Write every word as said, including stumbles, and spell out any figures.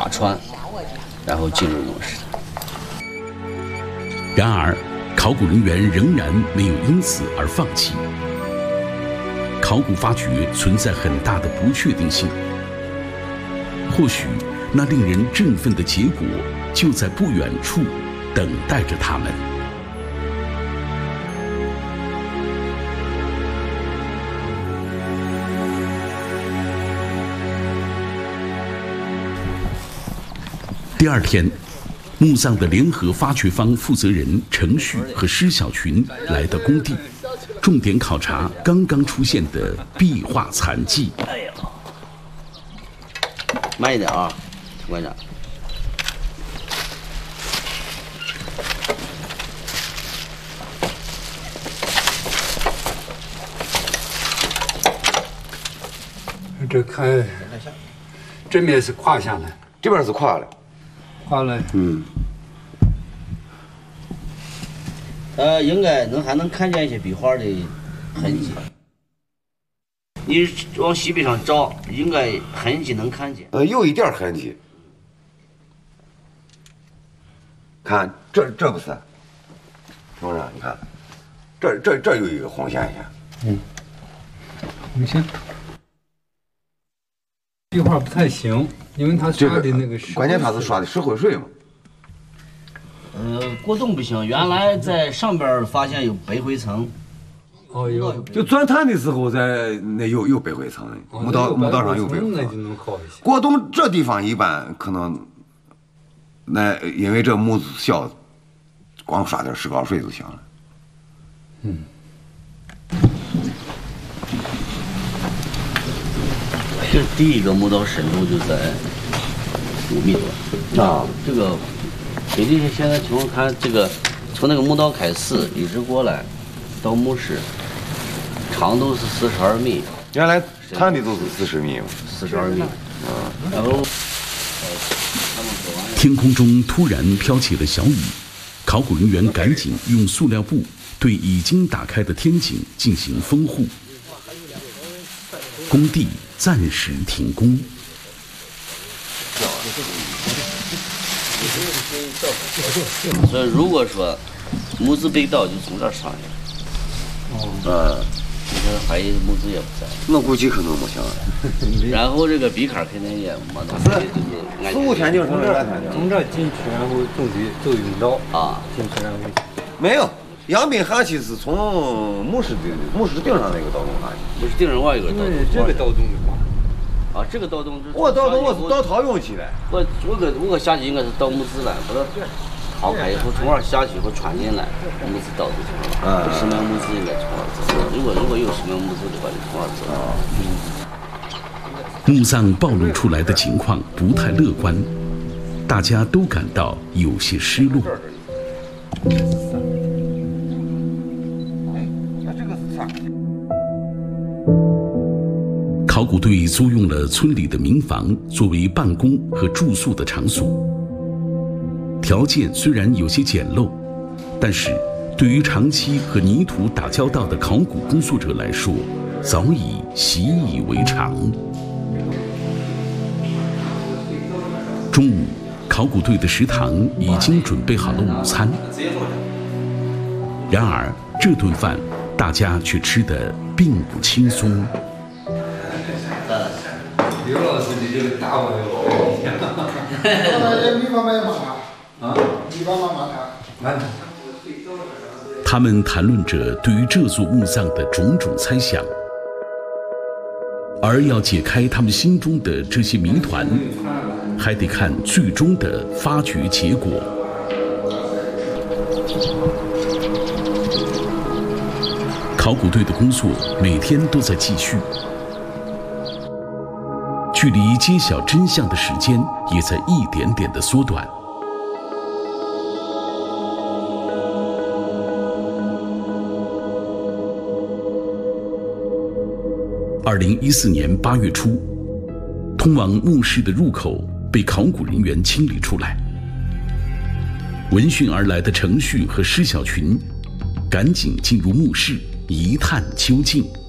划船，然后进入墓室。 然而，考古人员仍然没有因此而放弃。考古发掘存在很大的不确定性，或许那令人振奋的结果就在不远处等待着他们。第二天，墓葬的联合发掘方负责人程旭和施小群来到工地，重点考察刚刚出现的壁画残迹。 哎呀，慢一点啊，陈馆长。 这看，这面是跨下来， 这边是跨了。 跨了， 嗯， 呃，应该能还能看见一些壁画的痕迹。你往西壁上找，应该痕迹能看见。 呃，有一点痕迹。看，这这不是，董事长，你看，这这这有一个红线线。 嗯，红线。壁画不太行，因为他刷的那个石、 这个，关键他是刷的石灰水嘛。 呃，过冬不行，原来在上边发现有白灰层。 哦，有。 就钻探的时候，在那有有白灰层， 哦、 墓道墓道上有白灰层。 那就能靠一些。 过冬这地方一般可能，那因为这墓小，光刷点石膏水就行了。 嗯。 这第一个墓道深度就在五米多啊！这个根据现在情况看，这个从那个墓道开始一直过来到墓室，长度是四十二米。 原来探的都是四十米嘛， 四十二米。啊，然后天空中突然飘起了小雨，考古人员赶紧用塑料布对已经打开的天井进行封护。工地暂时停工。 所以如果说木子被盗，就从这儿上去了。哦。呃，你看怀疑木子也不在。 那估计可能不行。 然后这个壁坎肯定也没那么，就是四五天就成这从这进去，然后走的走甬道啊， 进去然后。 没有。杨斌下去是从墓室的墓室顶上那个盗洞下去， 不是顶上外一个盗洞， 这个盗洞啊，这个盗洞是我盗洞我是盗陶用起来， 我我个我个下去应该是盗木子来，把它刨开以后从那儿下去以后穿进来，木子盗就成了。嗯，石苗木子应该从那儿走，如果如果有石苗木子的话，就从那儿走。 嗯。墓葬暴露出来的情况不太乐观，大家都感到有些失落。考古队租用了村里的民房作为办公和住宿的场所，条件虽然有些简陋，但是对于长期和泥土打交道的考古工作者来说，早已习以为常。中午，考古队的食堂已经准备好了午餐，然而这顿饭大家却吃得并不轻松。 刘老师，你这个大碗有你爸妈也麻他啊？你爸妈麻他？ 麻他。 他们谈论着对于这座墓葬的种种猜想，而要解开他们心中的这些谜团，还得看最终的发掘结果。考古队的工作每天都在继续。距离揭晓真相的时间也在一点点的缩短。二零一四年八月初，通往墓室的入口被考古人员清理出来。闻讯而来的程旭和施小群赶紧进入墓室一探究竟。